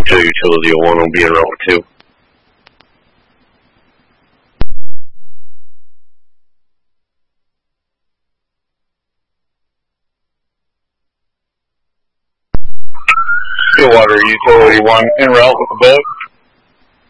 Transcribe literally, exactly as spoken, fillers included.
Still Utility one will be in route two. Stillwater Utility one en route with the boat.